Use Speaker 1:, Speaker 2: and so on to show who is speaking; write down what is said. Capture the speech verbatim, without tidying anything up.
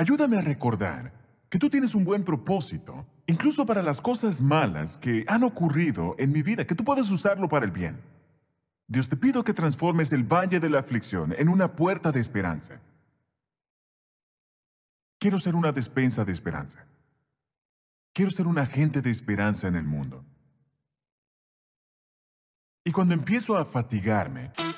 Speaker 1: Ayúdame a recordar que tú tienes un buen propósito, incluso para las cosas malas que han ocurrido en mi vida, que tú puedes usarlo para el bien. Dios, te pido que transformes el valle de la aflicción en una puerta de esperanza. Quiero ser una despensa de esperanza. Quiero ser un agente de esperanza en el mundo. Y cuando empiezo a fatigarme,